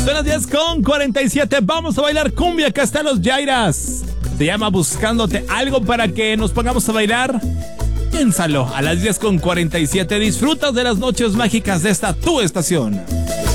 Son las 10:47. Vamos a bailar cumbia. Acá están los Jairas. Se llama Buscándote. Algo para que nos pongamos a bailar. Piénsalo. A las 10:47. Disfrutas de las noches mágicas de esta tu estación.